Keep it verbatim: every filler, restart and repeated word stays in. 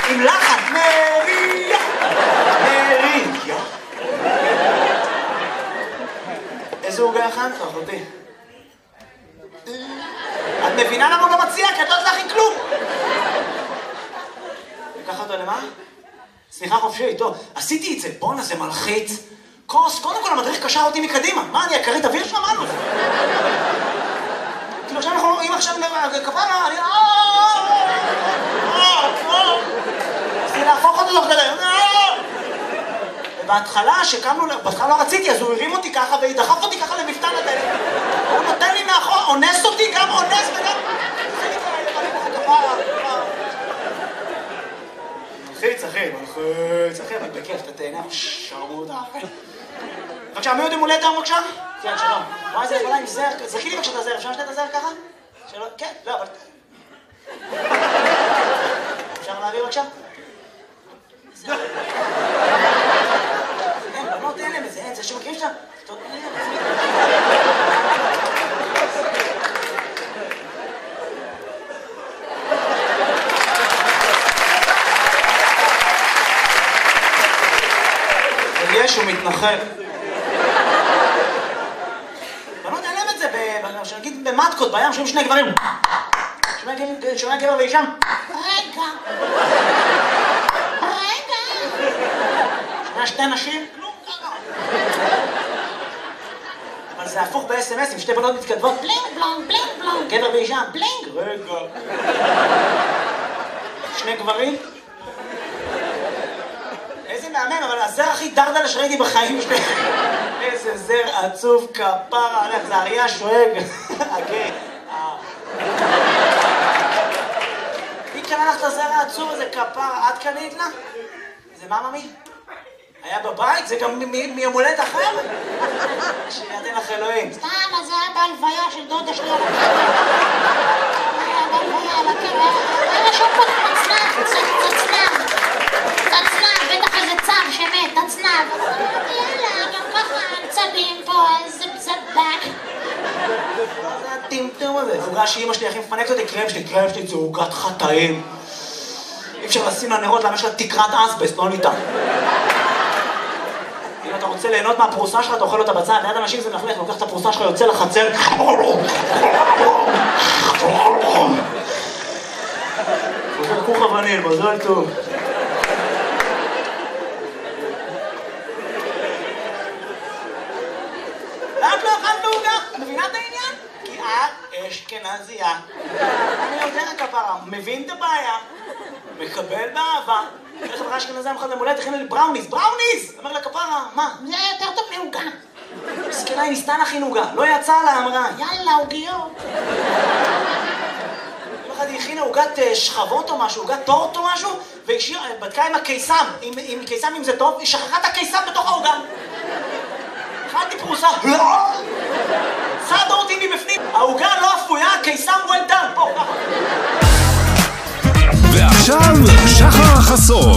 עם לחן, מריה, מריה. איזה עוגה הכנת, אחותי? את מבינה למה הוא לא מציע? כי את לא יודעת להכין כלום. לקח אותו למה? סליחה חופשי, טוב. עשיתי את זה, בונה, זה מלחיץ. כוס, קודם כל המדריך קשר אותי מקדימה. מה, אני הכרית אוויר שם? מה זה? כאילו עכשיו אנחנו, אם עכשיו כפרה, אני... רציתי להפוך אותו תוך כדי. ובהתחלה, שקמנו, בהתחלה לא רציתי, אז הוא הרים אותי ככה ודחף אותי ככה למפתן הדלת. הוא נותן לי מאחור, אונס אותי, גם אונס וגם... זה נקרא, אני כפרה, כפרה. מלחיץ, אחי, מלחיץ, אחי, אבל בכיף, אתה תהנה, שרמוט, אחי. בבקשה, מי עוד יום הולדת היום בבקשה? כן, שלום. וואי, זה יכולה עם זר, זכי לי בבקשה את הזר, אפשר לשתת את הזר ככה? שלום, כן, לא, אבל... אפשר להעביר בבקשה? זר. אין, בנות אין להם את זה, אין, זה שמכירים שאתה... יש, הוא מתנחל. בנות אין להם את זה, שנגיד במטקות, בים, שומעים שני גברים. שומע גבר ואישה. רגע. רגע. שומע שתי נשים. כלום ככה. אבל זה הפוך ב-אס אם אס, עם שתי בנות מתכתבות. בלינג בלונג, בלינג בלונג. גבר ואישה. בלינג. רגע. שני גברים. איזה מהמם, אבל הזר הכי דרדל שראיתי בחיים שלי. איזה זר עצוב כפרה, הלך, זה אריה שואג. אוקיי. מי קנה לך את הזר העצוב הזה כפרה? את קנית לה? זה מה ממי? היה בבית? זה גם מיום הולדת אחר? שיתן לך אלוהים. סתם, אז זה היה בהלוויה של דודה שלי על הקבר. היה בהלוויה על הקבר. היה רשום פה תצנב, תצנב. תצנב, בטח איזה צב שמת, תצנב. יאללה, גם ככה צבים פה, איזה בזבק. מה זה הטמטום הזה? עוגה שאמא שלי הכי מפנקת אותי, קרם שלי, קרם שלי זה עוגת חטאים. אי אפשר לשים לה נרות, למה יש לה תקרת אסבסט, לא ניתן. אם אתה רוצה ליהנות מהפרוסה שלך, אתה אוכל אותה בצד, ליד אנשים זה מלכלך, לוקח את הפרוסה שלך, יוצא לחצר. חוזר כוך אבנים, מזל טוב. ואת לא אכלת עוגה? את מבינה את העניין? כי את אשכנזייה. אני יודע כפרה, מבין את הבעיה, מקבל באהבה. איך חברה אשכנזייה מחד למולדת, הכינה לי בראוניס, בראוניס! אומר לה כפרה, מה? זה היה יותר טוב מעוגה. מסכנה, היא ניסתה להכין עוגה, לא יצאה לה, אמרה. יאללה, עוגיות. יום אחד היא הכינה עוגת שכבות או משהו, עוגת טורט או משהו, והיא בדקה עם הקיסם, עם קיסם אם זה טוב, היא שכחה את הקיסם בתוך העוגה. אכלתי פרוסה, צדה אותי מבפנים, העוגה לא אפויה, קיסם well done, פה, ככה. ועכשיו, שחר חסון.